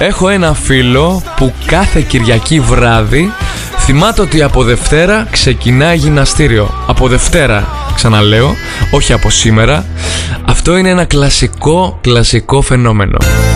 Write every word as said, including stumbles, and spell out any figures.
Έχω ένα φίλο που κάθε Κυριακή βράδυ θυμάται ότι από Δευτέρα ξεκινάει γυμναστήριο. Από Δευτέρα, ξαναλέω, όχι από σήμερα. Αυτό είναι ένα κλασικό, κλασικό φαινόμενο.